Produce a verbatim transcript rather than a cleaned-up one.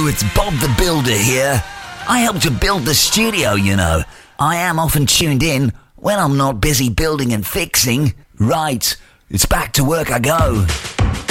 Hello, it's Bob the Builder here. I help to build the studio, you know. I am often tuned in when I'm not busy building and fixing. Right, it's back to work I go.